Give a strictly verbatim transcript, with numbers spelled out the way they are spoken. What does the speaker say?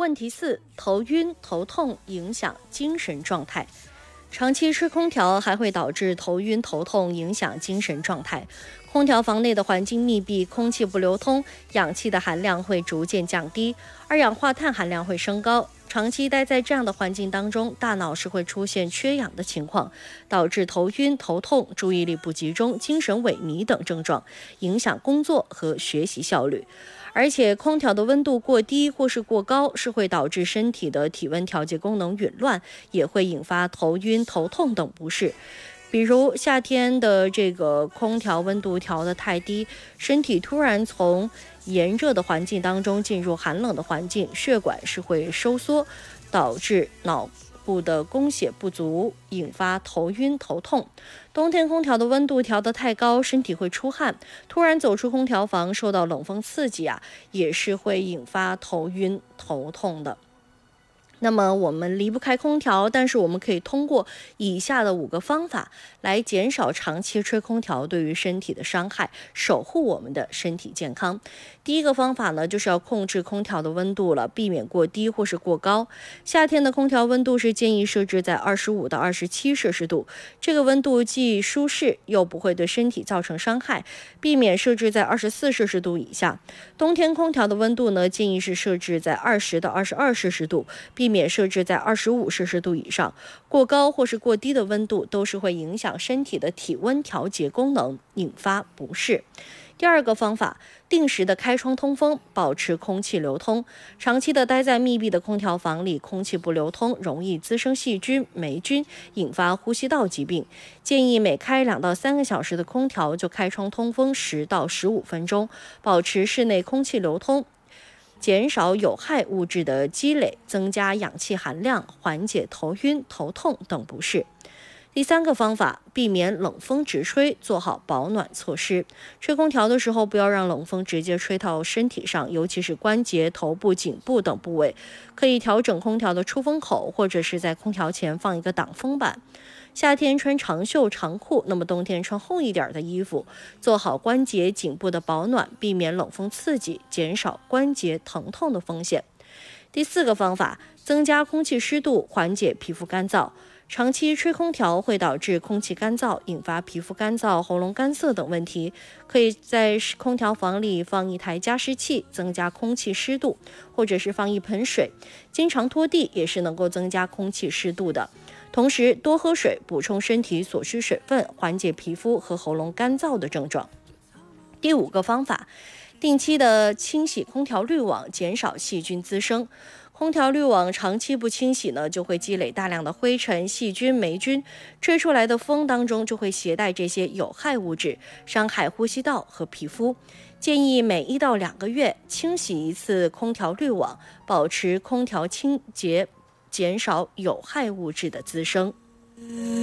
问题四：头晕、头痛影响精神状态。长期吹空调还会导致头晕、头痛，影响精神状态。空调房内的环境密闭，空气不流通，氧气的含量会逐渐降低，二氧化碳含量会升高。长期待在这样的环境当中，大脑是会出现缺氧的情况，导致头晕、头痛、注意力不集中、精神萎靡等症状，影响工作和学习效率。而且空调的温度过低或是过高，是会导致身体的体温调节功能紊乱，也会引发头晕、头痛等不适。比如夏天的这个空调温度调得太低，身体突然从炎热的环境当中进入寒冷的环境，血管是会收缩，导致脑部的供血不足，引发头晕头痛。冬天空调的温度调得太高，身体会出汗，突然走出空调房，受到冷风刺激啊，也是会引发头晕头痛的。那么我们离不开空调，但是我们可以通过以下的五个方法来减少长期吹空调对于身体的伤害，守护我们的身体健康。第一个方法呢，就是要控制空调的温度了，避免过低或是过高。夏天的空调温度是建议设置在二十五到二十七摄氏度，这个温度既舒适又不会对身体造成伤害，避免设置在二十四摄氏度以下。冬天空调的温度呢，建议是设置在二十到二十二摄氏度，避免设置在二十五摄氏度以上。过高或是过低的温度都是会影响身体的体温调节功能，引发不适。第二个方法，定时的开窗通风，保持空气流通。长期的待在密闭的空调房里，空气不流通，容易滋生细菌、霉菌，引发呼吸道疾病。建议每开两到三个小时的空调就开窗通风十到十五分钟，保持室内空气流通，减少有害物质的积累，增加氧气含量，缓解头晕、头痛等不适。第三个方法，避免冷风直吹，做好保暖措施。吹空调的时候，不要让冷风直接吹到身体上，尤其是关节、头部、颈部等部位。可以调整空调的出风口，或者是在空调前放一个挡风板。夏天穿长袖长裤，那么冬天穿厚一点的衣服，做好关节、颈部的保暖，避免冷风刺激，减少关节疼痛的风险。第四个方法，增加空气湿度，缓解皮肤干燥。长期吹空调会导致空气干燥，引发皮肤干燥、喉咙干涩等问题。可以在空调房里放一台加湿器，增加空气湿度，或者是放一盆水。经常拖地也是能够增加空气湿度的。同时多喝水，补充身体所需水分，缓解皮肤和喉咙干燥的症状。第五个方法，定期的清洗空调滤网，减少细菌滋生。空调滤网长期不清洗呢，就会积累大量的灰尘、细菌、霉菌，吹出来的风当中就会携带这些有害物质，伤害呼吸道和皮肤。建议每一到两个月清洗一次空调滤网，保持空调清洁，减少有害物质的滋生。